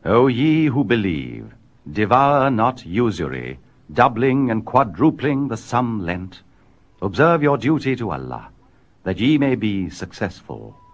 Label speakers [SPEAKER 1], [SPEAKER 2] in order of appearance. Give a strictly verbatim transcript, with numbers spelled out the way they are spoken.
[SPEAKER 1] O ye who believe, devour not usury, doubling and quadrupling the sum lent. Observe your duty to Allah, that ye may be successful.